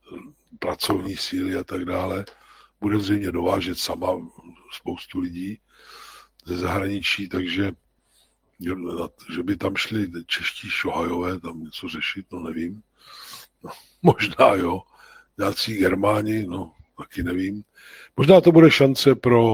pracovní síly a tak dále. Bude zřejmě dovážet sama spoustu lidí ze zahraničí, takže že by tam šli čeští šohajové tam něco řešit, no nevím. No, možná jo. Nějací Germáni, no taky nevím. Možná to bude šance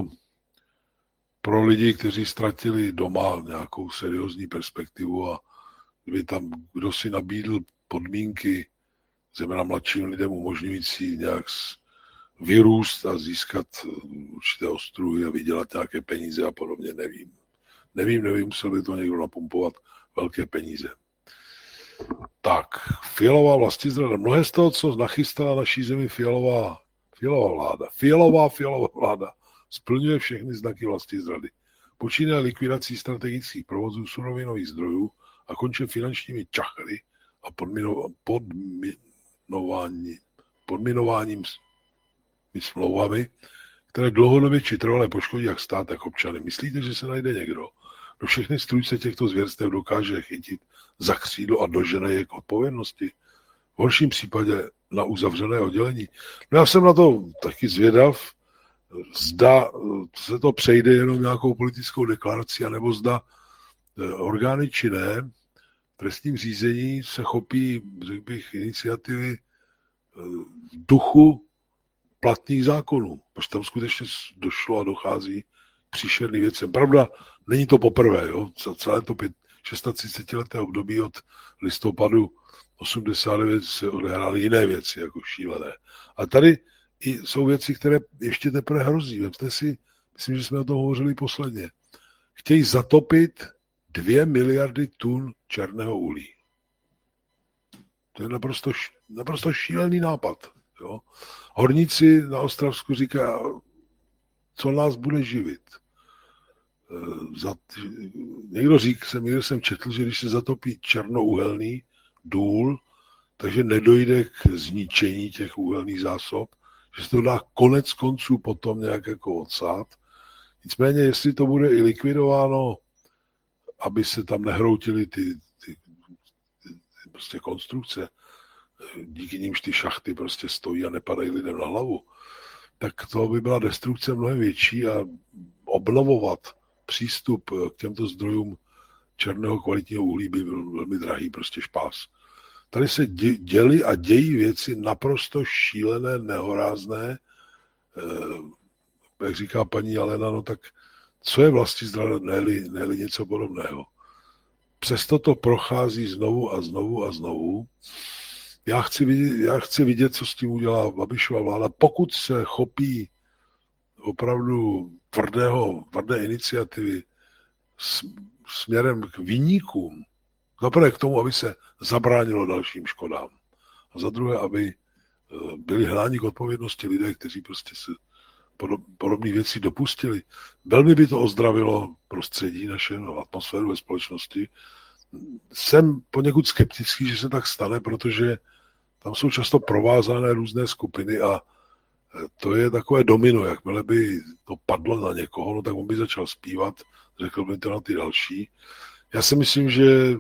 pro lidi, kteří ztratili doma nějakou seriózní perspektivu a kdyby tam kdo si nabídl podmínky, zejména mladším lidem umožňující nějak vyrůst a získat určité ostruhy a vydělat nějaké peníze a podobně, nevím. Nevím, musel by to někdo napumpovat velké peníze. Tak, Fialová vlastizrada. Mnohé z toho, co nachystala naší zemi Fialová vláda, splňuje všechny znaky vlastizrady. Počínaje likvidací strategických provozů surovinových zdrojů a konče finančními čachry a podminováním smlouvami, které dlouhodobě či trvale poškodí jak stát, tak občany. Myslíte, že se najde někdo, kdo všechny strůjce těchto zvěrstev dokáže chytit za křídlo a dožene je k odpovědnosti? V horším případě na uzavřené oddělení. No já jsem na to taky zvědav, zda se to přejde jenom nějakou politickou deklarací, anebo zda orgány činné v trestním řízení se chopí, řekl bych, iniciativy v duchu platných zákonů, protože tam skutečně došlo a dochází k příšerným věcem. Pravda, není to poprvé, jo? Celé to 36leté období od listopadu 89 se odehrály jiné věci, jako šílené. A tady jsou věci, které ještě teprve hrozí. Vemte si, myslím, že jsme o tom hovořili posledně. Chtějí zatopit 2 miliardy tun černého uhlí. To je naprosto šílený nápad. Jo? Horníci na Ostravsku říkají, co nás bude živit. Někdo jsem četl, že když se zatopí černouhelný důl, takže nedojde k zničení těch uhelných zásob, že se to dá konec konců potom nějak jako odsát. Nicméně, jestli to bude i likvidováno, aby se tam nehroutily ty prostě konstrukce, díky nimž ty šachty prostě stojí a nepadají lidem na hlavu, tak to by byla destrukce mnohem větší a obnovovat přístup k těmto zdrojům černého kvalitního uhlí by byl velmi drahý, prostě špás. Tady se děly a dějí věci naprosto šílené, nehorázné. Jak říká paní Alena, no tak co je vlastizrada, ne-li něco podobného. Přesto to prochází znovu a znovu a znovu. Já chci vidět, co s tím udělá Babišova vláda. Pokud se chopí opravdu tvrdé iniciativy směrem k viníkům, zaprvé k tomu, aby se zabránilo dalším škodám. A za druhé, aby byli hnáni k odpovědnosti lidé, kteří prostě se podobné věci dopustili. Velmi by to ozdravilo prostředí naše, atmosféru ve společnosti. Jsem poněkud skeptický, že se tak stane, protože tam jsou často provázané různé skupiny a to je takové domino. Jakmile by to padlo na někoho, no tak on by začal zpívat, řekl by to na ty další. Já si myslím, že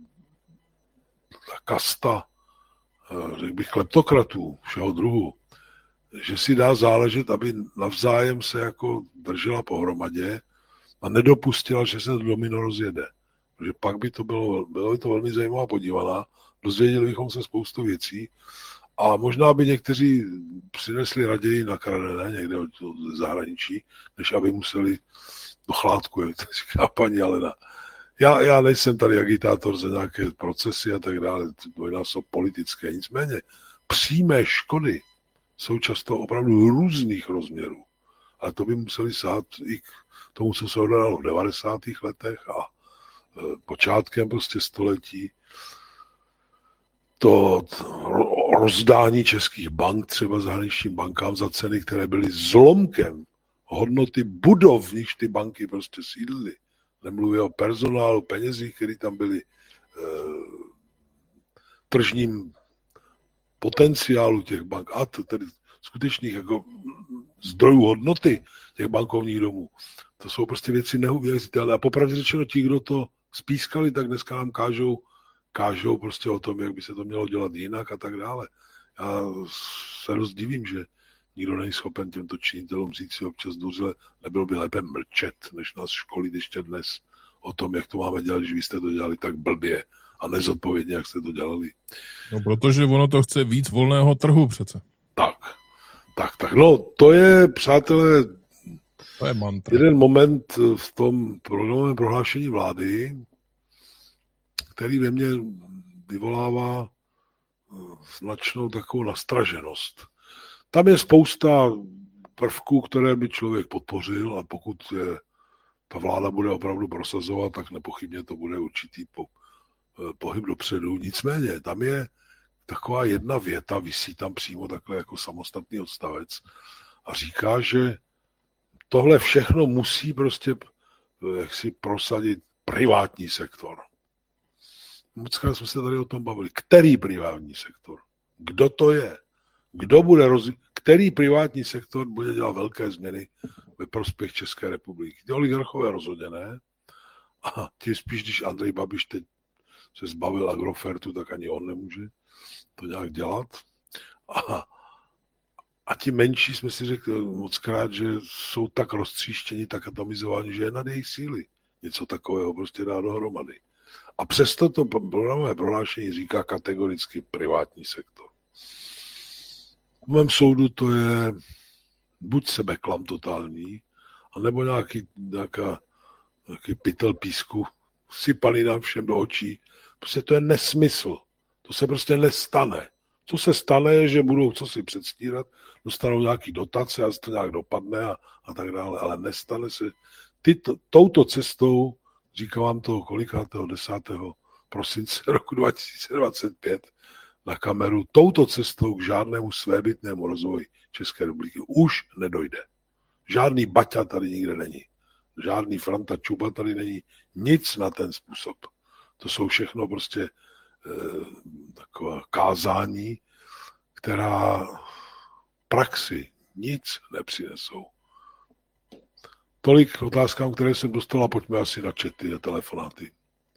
ta kasta, řekl bych, kleptokratů všeho druhu, že si dá záležet, aby navzájem se jako držela pohromadě a nedopustila, že se to domino rozjede. Protože pak by to bylo by to velmi zajímavá podívaná, dozvěděli bychom se spoustu věcí a možná by někteří přinesli raději nakradené někde od zahraničí, než aby museli do chládku, jak to říká paní Alena. Já nejsem tady agitátor za nějaké procesy a tak dále, dvojnásob politické, nicméně přímé škody jsou často opravdu různých rozměrů. A to by museli sahat i k tomu, co se odehrálo v 90. letech a počátkem prostě století. To rozdání českých bank třeba zahraničním bankám za ceny, které byly zlomkem hodnoty budov, v nichž ty banky prostě sídlily. Nemluví o personálu, penězích, které tam byly, tržním potenciálu těch bank a tedy skutečných jako zdrojů hodnoty těch bankovních domů. To jsou prostě věci neuvěřitelné. A popravdě řečeno, ti, kdo to spískali, tak dneska nám kážou prostě o tom, jak by se to mělo dělat jinak a tak dále. Já se dost divím, že nikdo není schopen těmto činitelům říct si občas důzle, nebylo by lépe mlčet, než nás školit ještě dnes o tom, jak to máme dělat, když vy jste to dělali tak blbě a nezodpovědně, jak jste to dělali. No, protože ono to chce víc volného trhu přece. Tak. No, to je, přátelé, to je mantra. Jeden moment v tom programovém prohlášení vlády, který ve mně vyvolává značnou takovou nastraženost. Tam je spousta prvků, které by člověk podpořil, a pokud ta vláda bude opravdu prosazovat, tak nepochybně to bude určitý pohyb dopředu. Nicméně, tam je taková jedna věta, visí tam přímo takhle jako samostatný odstavec a říká, že tohle všechno musí prostě jaksi prosadit privátní sektor. Mockrát jsme se tady o tom bavili. Který privátní sektor? Kdo to je? Který privátní sektor bude dělat velké změny ve prospěch České republiky? Ty oligarchové rozhodně ne. A tím spíš, když Andrej Babiš teď se zbavil Agrofertu, tak ani on nemůže to nějak dělat. A ti menší jsme si řekli mockrát, že jsou tak roztříštěni, tak atomizováni, že je nad jejich síly něco takového prostě dá dohromady. A přesto to programové prohlášení říká kategoricky privátní sektor. V mém soudu to je buď sebeklam totální, anebo nějaký pytel písku sypaný nám všem do očí. Prostě to je nesmysl. To se prostě nestane. Co se stane, je, že budou co si předstírat, dostanou nějaký dotace a to nějak dopadne a tak dále, ale nestane se. Touto cestou, říkám vám to kolikátého 10. prosince roku 2025 na kameru, touto cestou k žádnému svébytnému rozvoji České republiky už nedojde. Žádný Baťa tady nikde není. Žádný Franta Čuba tady není. Nic na ten způsob. To jsou všechno prostě taková kázání, která praxi nic nepřinesou. Tolik otázkám, které jsem dostala, pojďme asi na chaty a telefonáty.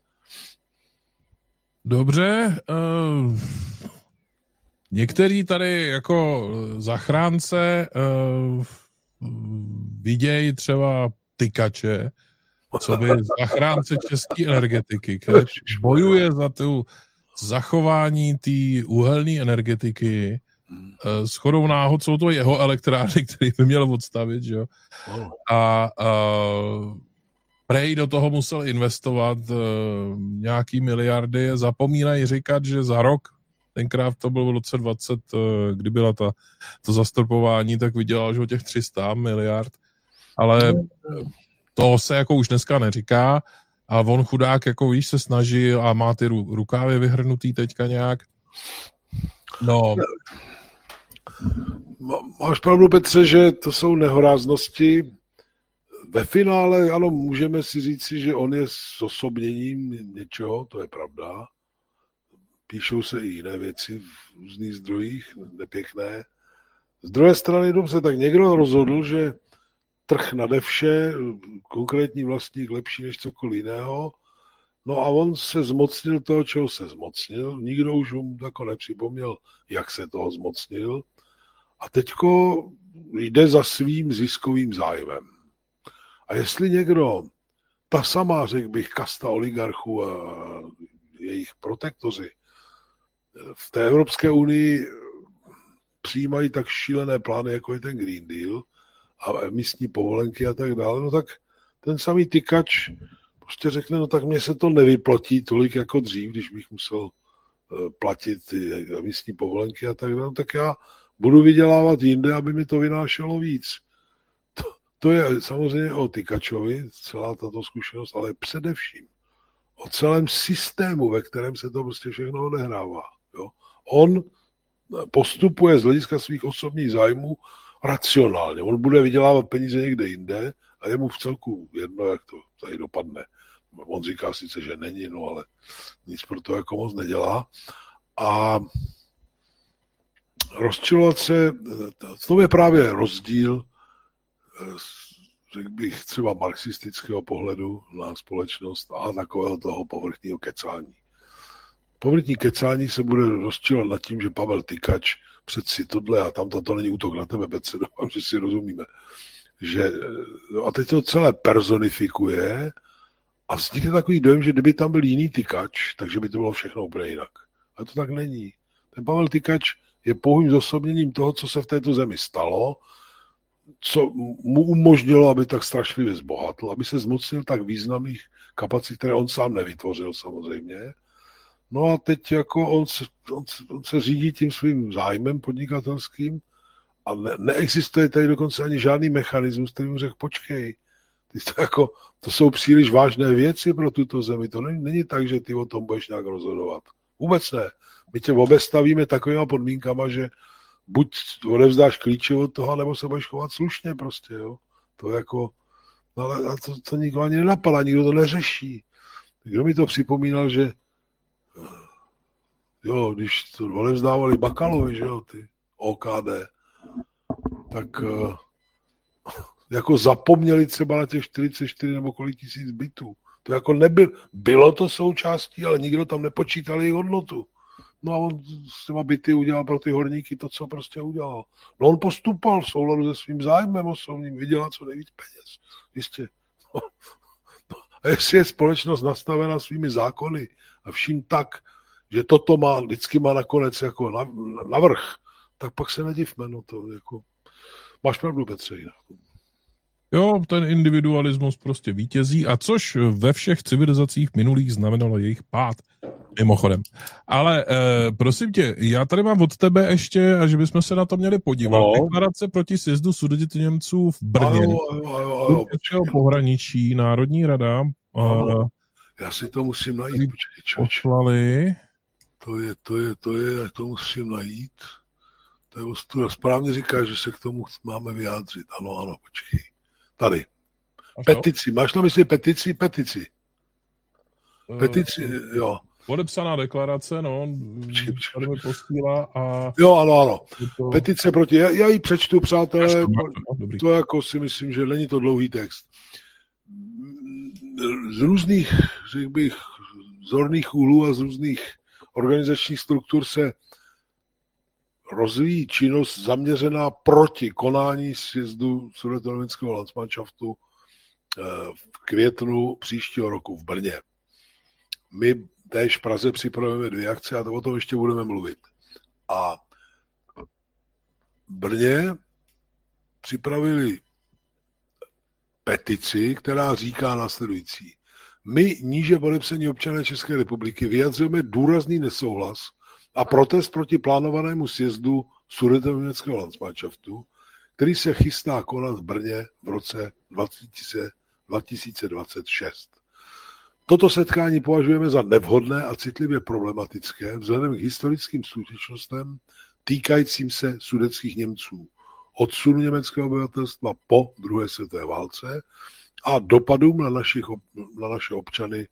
Dobře. Někteří tady jako zachránce vidějí třeba tykače, co by zachránce české energetiky, který bojuje za tu zachování té uhelné energetiky. Shodou náhod jsou to jeho elektrárny, který by měl odstavit, že jo? A prej do toho musel investovat nějaký miliardy. Zapomínají říkat, že za rok, tenkrát to bylo v roce 20, kdy byla to zastropování, tak vydělal, že o těch 300 miliard. Ale to se jako už dneska neříká. A on chudák, jako víš, se snaží a má ty rukávy vyhrnutý teďka nějak. No. Máš pravdu, Petře, že to jsou nehoráznosti. Ve finále, ano, můžeme si říci, že on je zosobněním něčeho, to je pravda. Píšou se i jiné věci v různých zdrojích, nepěkné. Z druhé strany, dobře, tak někdo rozhodl, že trh nade vše, konkrétní vlastník lepší než cokoliv jiného. No a on se zmocnil toho, čeho se zmocnil. Nikdo už mu jako nepřipomněl, jak se toho zmocnil. A teďko jde za svým ziskovým zájmem. A jestli někdo, ta samá, řekl bych, kasta oligarchů a jejich protektoři v té Evropské unii přijímají tak šílené plány, jako je ten Green Deal a emisní povolenky a tak dále, no tak ten samý tykač prostě řekne, no tak mně se to nevyplatí tolik jako dřív, když bych musel platit ty emisní povolenky a tak dále, no tak já budu vydělávat jinde, aby mi to vynášelo víc. To je samozřejmě o tykačovi, celá tato zkušenost, ale především o celém systému, ve kterém se to prostě všechno odehrává. Jo. On postupuje z hlediska svých osobních zájmů racionálně. On bude vydělávat peníze někde jinde a je mu v celku jedno, jak to tady dopadne. On říká sice, že není, no ale nic pro to jako moc nedělá. A rozčilovat se, to je právě rozdíl, řekl bych, třeba marxistického pohledu na společnost a takového toho povrchního kecání. povrtní kecání se bude rozčilovat nad tím, že Pavel Tykač přeci tohle a tamto, to není útok na tebe, Petře, doufám, že si rozumíme. Že, a teď to celé personifikuje a vznikne takový dojem, že kdyby tam byl jiný Tykač, takže by to bylo všechno úplně jinak. Ale to tak není. Ten Pavel Tykač je pouhým zosobněním toho, co se v této zemi stalo, co mu umožnilo, aby tak strašlivě zbohatl, aby se zmocnil tak významných kapacit, které on sám nevytvořil samozřejmě. No a teď jako on se řídí tím svým zájmem podnikatelským a neexistuje tady dokonce ani žádný mechanismus, který mu řekl, počkej, to jsou příliš vážné věci pro tuto zemi. To není tak, že ty o tom budeš nějak rozhodovat. Vůbec ne. My tě obestavíme takovýma podmínkama, že buď odevzdáš klíče od toho, nebo se budeš chovat slušně prostě, jo. To jako, no ale to nikdo ani nenapadá, nikdo to neřeší. Kdo mi to připomínal, že jo, když to odevzdávali Bakalovi, že jo, ty OKD, tak jako zapomněli třeba na těch 44 nebo kolik tisíc bytů. To jako bylo to součástí, ale nikdo tam nepočítal jejich hodnotu. No a on s těma byty udělal pro ty horníky to, co prostě udělal. No on postupoval v souladu se svým zájmem osobním, vydělat co nejvíc peněz. Jistě. A jestli je společnost nastavena svými zákony a vším tak, že toto vždycky má nakonec jako navrch, tak pak se nedivme, no to jako, máš pravdu, Petře. Jo, ten individualismus prostě vítězí, a což ve všech civilizacích minulých znamenalo jejich pád, mimochodem. Ale prosím tě, já tady mám od tebe ještě, a že bychom se na to měli podívat. No. Deklarace proti sjezdu Sudetoněmců v Brně. Českého pohraničí, Národní rada. Já si to musím najít, počkej. Poslali. To musím najít. To je ostuda. Správně říká, že se k tomu máme vyjádřit. Ano, počkej. Tady. Petici. Máš na mysli petici? Petici, jo. Podepsaná deklarace, no. Tady mi posílá a... Jo, ano. To... Petice proti... Já ji přečtu, přátelé. To jako si myslím, že není to dlouhý text. Z různých, řekl bych, zorných úhlů a z různých organizačních struktur se rozvíjí činnost zaměřená proti konání sjezdu Sudetoněmeckého Landsmannschaftu v květnu příštího roku v Brně. My též v Praze připravujeme 2 akce a o tom ještě budeme mluvit. A v Brně připravili petici, která říká následující. My, níže podepsaní občané České republiky, vyjadřujeme důrazný nesouhlas a protest proti plánovanému sjezdu Sudetoněmeckého Landsmannschaftu, který se chystá konat v Brně v roce 2026. Toto setkání považujeme za nevhodné a citlivě problematické vzhledem k historickým skutečnostem týkajícím se sudetských Němců, odsunu německého obyvatelstva po druhé světové válce a dopadům na naše občany,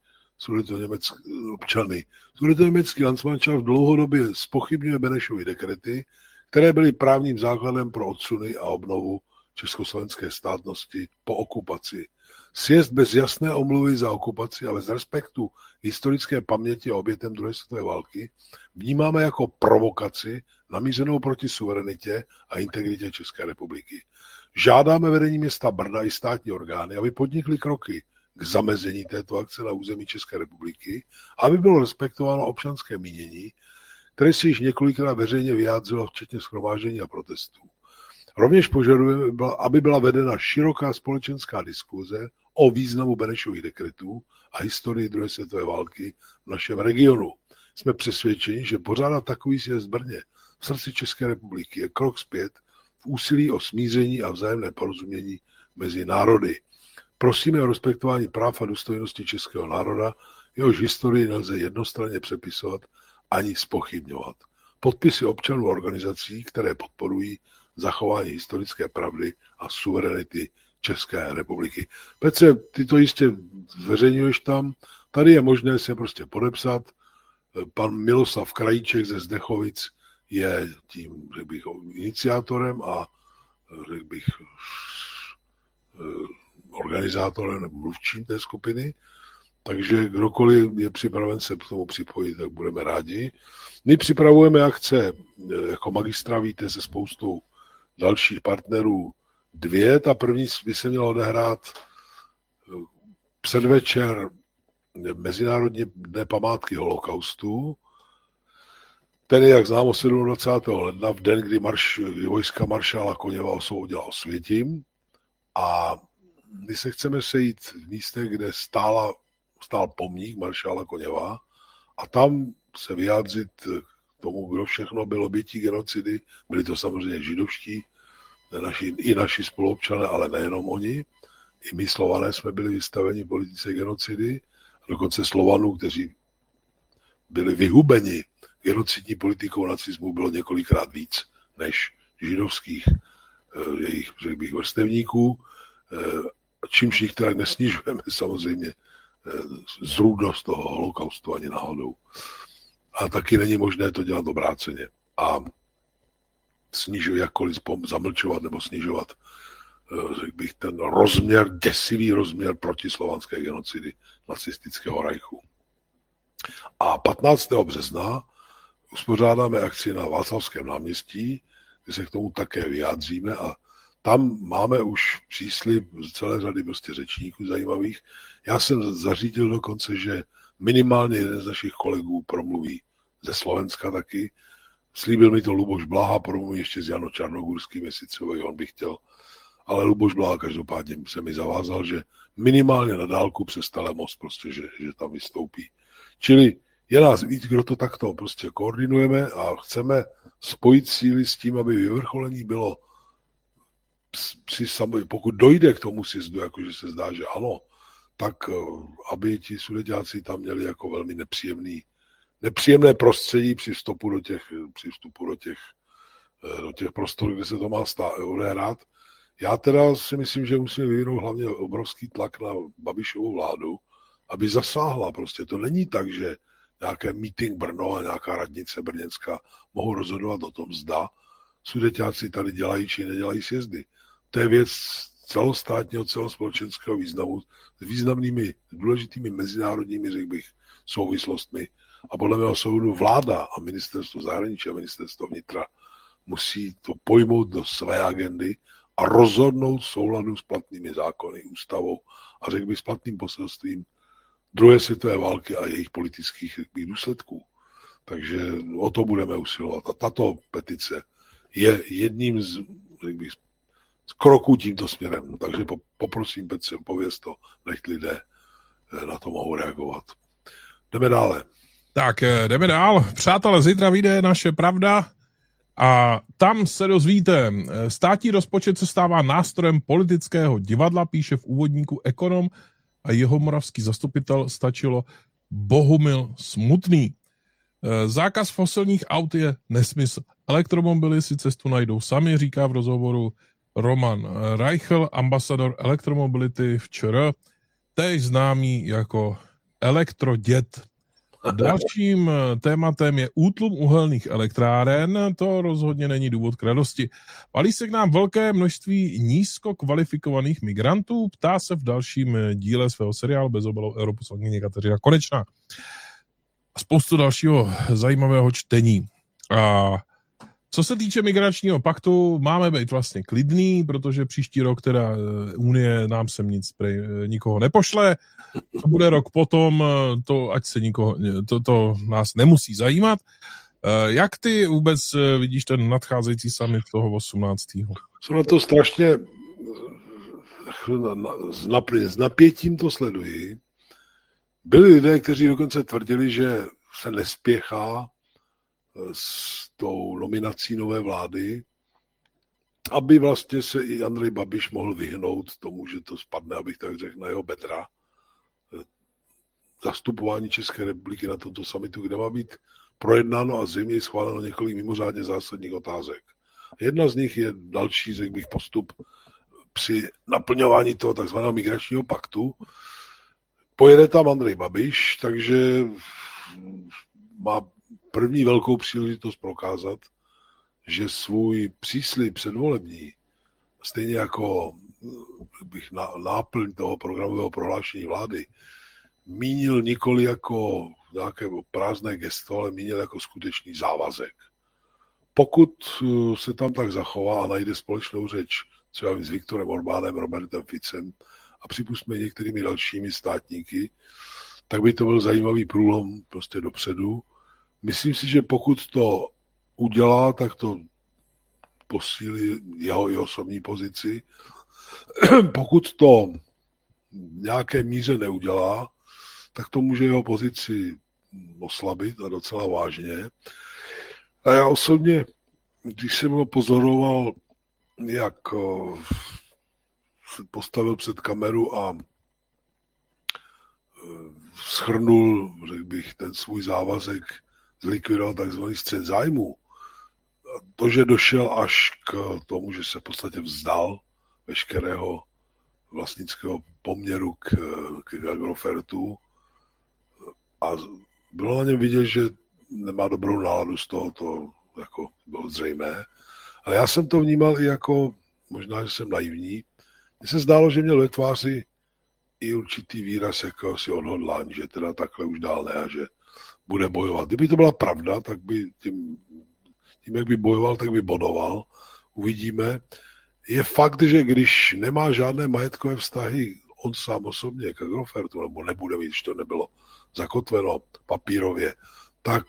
Sudetoněmecký Landsmannschaft dlouhodobě zpochybňuje Benešovy dekrety, které byly právním základem pro odsuny a obnovu československé státnosti po okupaci. Sjezd bez jasné omluvy za okupaci a bez respektu historické paměti a obětem druhé světové války vnímáme jako provokaci namířenou proti suverenitě a integritě České republiky. Žádáme vedení města Brna i státní orgány, aby podnikly kroky k zamezení této akce na území České republiky, aby bylo respektováno občanské mínění, které se již několikrát veřejně vyjádřilo, včetně shromáždění a protestů. Rovněž požadujeme, aby byla vedena široká společenská diskuze o významu Benešových dekretů a historii druhé světové války v našem regionu. Jsme přesvědčeni, že pořádat takový sjezd v Brně v srdci České republiky je krok zpět v úsilí o smíření a vzájemné porozumění mezi národy. Prosíme o respektování práv a důstojnosti českého národa, jehož historii nelze jednostranně přepisovat ani zpochybňovat. Podpisy občanů organizací, které podporují zachování historické pravdy a suverenity České republiky. Petře, ty to jistě zveřejňuješ tam. Tady je možné se prostě podepsat. Pan Miloslav Krajíček ze Zdechovic je tím, řekl bych, iniciátorem a řekl bych organizátorem nebo mluvčím té skupiny. Takže kdokoliv je připraven se k tomu připojit, tak budeme rádi. My připravujeme akce jako Magistra, víte, se spoustou dalších partnerů 2. Ta první by se měla odehrát předvečer Mezinárodní dne památky holokaustu. Ten je, jak známo, 27. ledna, v den, kdy vojska maršála Koněva osvobodila Osvětim. A my se chceme sejít v místě, kde stál pomník maršála Koněva a tam se vyjádřit k tomu, kdo všechno byl obětí genocidy. Byli to samozřejmě židovští, i naši spoluobčané, ale nejenom oni. I my Slované jsme byli vystaveni politice genocidy, dokonce Slovanů, kteří byli vyhubeni genocidní politikou nacismu, bylo několikrát víc než židovských jejich, řekl bych, vrstevníků, čímž jich teda nesnižujeme samozřejmě zrůdnost toho holokaustu ani náhodou. A taky není možné to dělat obráceně. A jakkoliv zamlčovat nebo snižovat, řekl bych, ten děsivý rozměr protislovanské genocidy nacistického rajchu. A 15. března uspořádáme akci na Václavském náměstí, kde se k tomu také vyjádříme a tam máme už příslib z celé řady prostě řečníků zajímavých. Já jsem zařídil dokonce, že minimálně jeden z našich kolegů promluví ze Slovenska taky. Slíbil mi to Luboš Blaha, promluví ještě s Jano Čarnogurským, jestli třeba on by chtěl. Ale Luboš Blaha každopádně se mi zavázal, že minimálně na dálku přes Telemost prostě, že tam vystoupí. Čili je nás víc, kdo to takto prostě koordinujeme a chceme spojit síly s tím, aby vyvrcholení bylo pokud dojde k tomu sjezdu, jakože se zdá, že ano, tak aby ti Sudeťáci tam měli jako velmi nepříjemné prostředí při vstupu do těch prostorů, kde se to má odehrát. Já teda si myslím, že musíme vyvinout hlavně obrovský tlak na Babišovu vládu, aby zasáhla. Prostě to není tak, že nějaké meeting Brno a nějaká radnice brněnská mohou rozhodovat o tom, zda Sudeťáci tady dělají či nedělají sjezdy. To je věc celostátního, celospolečenského významu s významnými, důležitými mezinárodními, řekl bych, souvislostmi. A podle mého soudu vláda a ministerstvo zahraničí a ministerstvo vnitra musí to pojmout do své agendy a rozhodnout v souladu s platnými zákony, ústavou a řekl bych s platným poselstvím druhé světové války a jejich politických důsledků. Takže o to budeme usilovat. A tato petice je jedním z kroků tímto směrem. Takže poprosím Petře, pověz to, nech lidé na to mohou reagovat. Jdeme dále. Tak, jdeme dál. Přátelé, zítra vyjde Naše pravda a tam se dozvíte. Státní rozpočet se stává nástrojem politického divadla, píše v úvodníku ekonom a jeho moravský zastupitel Stačilo Bohumil Smutný. Zákaz fosilních aut je nesmysl. Elektromobily si cestu najdou sami, říká v rozhovoru Roman Reichl, ambasador elektromobility v ČR, též známý jako elektroděd. Dalším tématem je útlum uhelných elektráren. To rozhodně není důvod k radosti. Valí se k nám velké množství nízko kvalifikovaných migrantů, ptá se v dalším díle svého seriálu Bezobalou europoslankyně Kateřina Konečná. A spoustu dalšího zajímavého čtení. A co se týče migračního paktu, máme být vlastně klidný, protože příští rok teda Unie nám sem nikoho nepošle. To bude rok potom, to ať se to nás nemusí zajímat. Jak ty vůbec vidíš ten nadcházející summit toho 18. Jsou na to strašně s napětím to sleduji. Byli lidé, kteří dokonce tvrdili, že se nespěchá s tou nominací nové vlády, aby vlastně se i Andrej Babiš mohl vyhnout tomu, že to spadne, abych tak řekl, na jeho bedra. Zastupování České republiky na tomto summitu, kde má být projednáno a zřejmě schváleno několik mimořádně zásadních otázek. Jedna z nich je další, řekl bych, postup při naplňování toho takzvaného migračního paktu. Pojede tam Andrej Babiš, takže má první velkou příležitost prokázat, že svůj příslib předvolební, stejně jako náplň toho programového prohlášení vlády, mínil nikoli jako nějaké prázdné gesto, ale mínil jako skutečný závazek. Pokud se tam tak zachová a najde společnou řeč třeba s Viktorem Orbánem, Robertem Ficem a připustme některými dalšími státníky, tak by to byl zajímavý průlom prostě dopředu. Myslím si, že pokud to udělá, tak to posílí jeho i osobní pozici. Pokud to v nějaké míře neudělá, tak to může jeho pozici oslabit a docela vážně. A já osobně, když jsem ho pozoroval, jak se postavil před kameru a shrnul, řekl bych, ten svůj závazek, zlikvidoval takzvaný střet zájmů. To, že došel až k tomu, že se v podstatě vzdal veškerého vlastnického poměru k Agrofertu a bylo na něm vidět, že nemá dobrou náladu z toho, to jako bylo zřejmé. Ale já jsem to vnímal i jako, možná, že jsem naivní, mně se zdálo, že měl ve tváři i určitý výraz jako si odhodlání, že teda takhle už dál ne a že bude bojovat. Kdyby to byla pravda, tak by tím jak by bojoval, tak by bodoval. Uvidíme. Je fakt, že když nemá žádné majetkové vztahy on sám osobně k Agrofertu, nebo nebude mít, když to nebylo zakotveno papírově, tak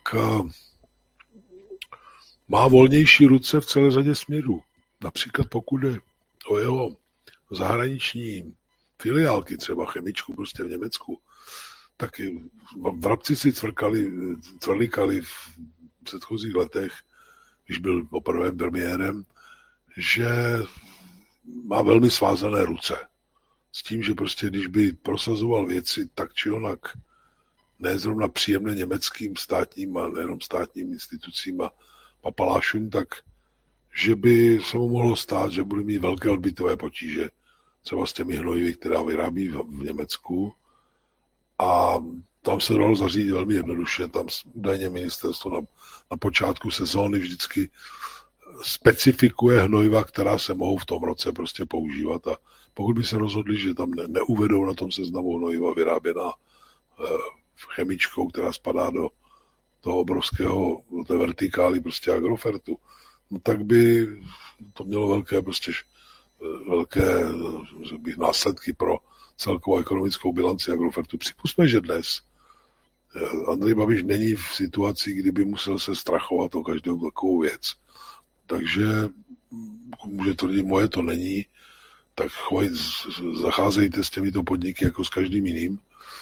má volnější ruce v celé řadě směrů. Například pokud jde o jeho zahraniční filiálky, třeba chemičku prostě v Německu, tak vrabci si cvrlikali v předchozích letech, když byl poprvé premiérem, že má velmi svázané ruce. S tím, že prostě když by prosazoval věci tak či onak, ne zrovna příjemné německým státním a nejenom státním institucím a papalášům, tak že by se mu mohlo stát, že bude mít velké odbytové potíže, třeba s těmi hnojivy, která vyrábí v Německu. A tam se dalo zařídit velmi jednoduše. Tam údajně ministerstvo na počátku sezóny vždycky specifikuje hnojiva, která se mohou v tom roce prostě používat. A pokud by se rozhodli, že tam neuvedou na tom seznamu hnojiva vyráběná chemičkou, která spadá do toho obrovského, do té vertikály prostě Agrofertu, no tak by to mělo velké následky pro celkovou ekonomickou bilanci Agrofertu. Připustme, že dnes Andrej Babiš není v situaci, kdyby musel se strachovat o každou takovou věc. Takže může tvrdit, moje to není, tak zacházejte s těmito podniky jako s každým jiným.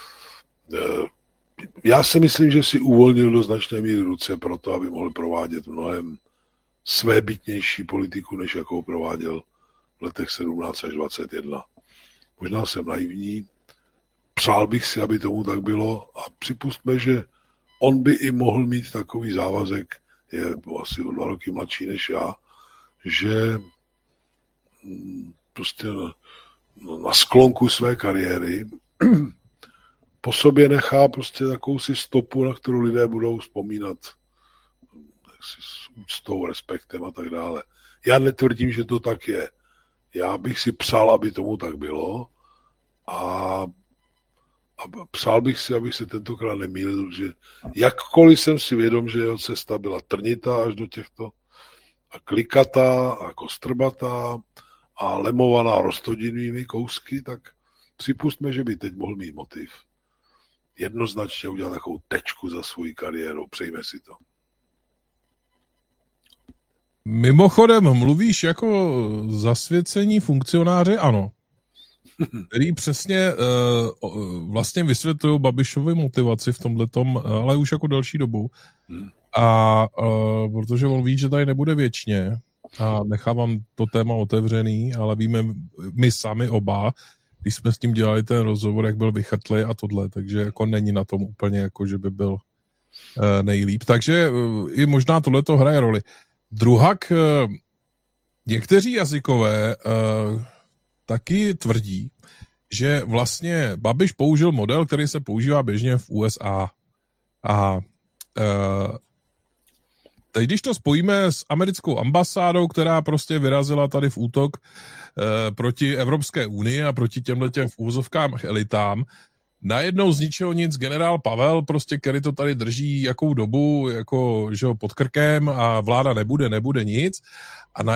Já si myslím, že si uvolnil do značné míry ruce pro to, aby mohl provádět mnohem svébytnější politiku, než jakou prováděl v letech 17 až 21. Možná jsem naivní, přál bych si, aby tomu tak bylo a připustme, že on by i mohl mít takový závazek, je asi o 2 roky mladší než já, že prostě na sklonku své kariéry po sobě nechá prostě jakousi stopu, na kterou lidé budou vzpomínat s úctou, respektem a tak dále. Já netvrdím, že to tak je. Já bych si přál, aby tomu tak bylo a přál bych si, abych se tentokrát nemýlil, že jakkoliv jsem si vědom, že jeho cesta byla trnitá až do těchto a klikatá a kostrbatá a lemovaná roztodinými kousky, tak připustme, že by teď mohl mít motiv. Jednoznačně udělat takovou tečku za svou kariérou. Přejme si to. Mimochodem, mluvíš jako zasvěcení funkcionáři ANO, který přesně vlastně vysvětlují Babišovi motivaci v tomhletom, ale už jako delší dobu. A protože on ví, že tady nebude věčně a nechávám to téma otevřený, ale víme my sami oba, když jsme s tím dělali ten rozhovor, jak byl vychrtlý a tohle, takže jako není na tom úplně jako, že by byl nejlíp. Takže i možná tohleto hraje roli. Druhak, někteří jazykové taky tvrdí, že vlastně Babiš použil model, který se používá běžně v USA. A teď, když to spojíme s americkou ambasádou, která prostě vyrazila tady v útok proti Evropské unii a proti těmhletěm v úvozovkách elitám, najednou z ničeho nic generál Pavel, prostě, který to tady drží jakou dobu, jako, že ho pod krkem a vláda nebude nic. A